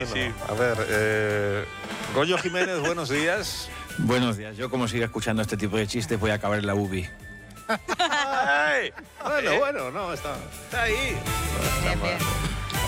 Sí. A ver, Goyo Jiménez, buenos días. Buenos días. Yo, como siga escuchando este tipo de chistes, voy a acabar en la UBI. Bueno, no, está ahí. Está ahí. No, está Bien, mal. bien.